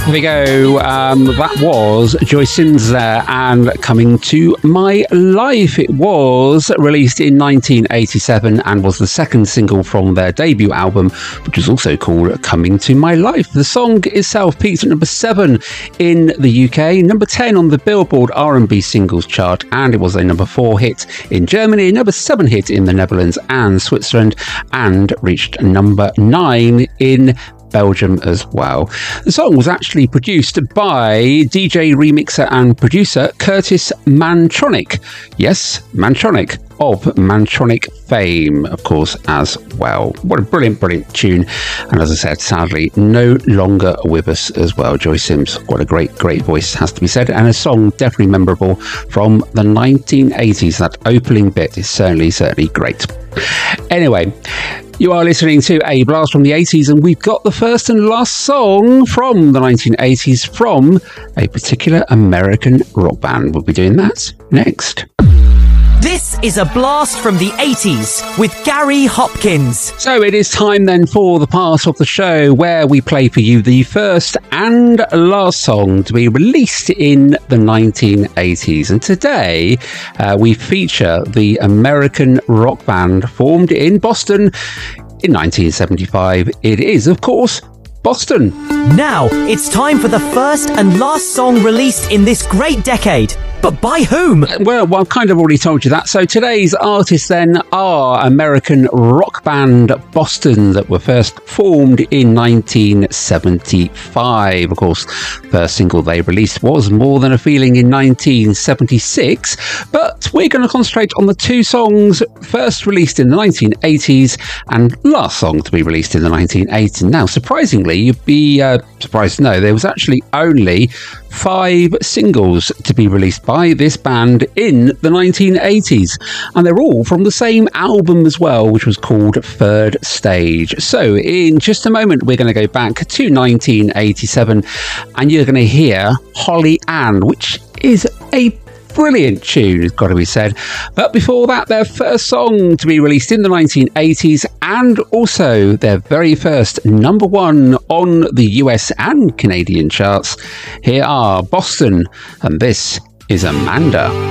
There we go. That was Joyce Sims there and Coming to My Life. It was released in 1987 and was the second single from their debut album, which was also called Coming to My Life. The song itself peaked at number 7 in the UK, number 10 on the Billboard R&B singles chart, and it was a number 4 hit in Germany, number 7 hit in the Netherlands and Switzerland, and reached number 9 in Belgium as well. The song was actually produced by DJ, remixer and producer Curtis Mantronic. Yes, Mantronic of Mantronic fame, of course, as well. What a brilliant, brilliant tune. And as I said, sadly, no longer with us as well. Joyce Sims, what a great, great voice, has to be said. And a song definitely memorable from the 1980s. That opening bit is certainly great. Anyway, you are listening to A Blast from the 80s, and we've got the first and last song from the 1980s from a particular American rock band. We'll be doing that next. This is A Blast from the 80s with Gary Hopkins. So it is time then for the part of the show where we play for you the first and last song to be released in the 1980s. And today we feature the American rock band formed in Boston in 1975. It is, of course, Boston. Now it's time for the first and last song released in this great decade. But by whom? Well, I've kind of already told you that. So today's artists then are American rock band Boston that were first formed in 1975. Of course, the first single they released was More Than a Feeling in 1976. But we're going to concentrate on the two songs first released in the 1980s and last song to be released in the 1980s. Now, surprisingly, you'd be surprised to know there was actually only 5 singles to be released by this band in the 1980s, and they're all from the same album as well, which was called Third Stage. So in just a moment we're going to go back to 1987 and you're going to hear Holly Ann, which is a brilliant tune, it's got to be said. But before that, their first song to be released in the 1980s and also their very first number 1 on the US and Canadian charts. Here are Boston, and this is Amanda.